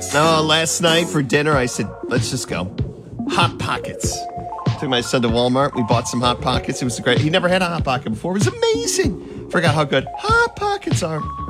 No, last night for dinner, I said, let's just go. Hot Pockets. Took my son to Walmart. We bought some Hot Pockets. It was great. He never had a Hot Pocket before. It was amazing. Forgot how good Hot Pockets are.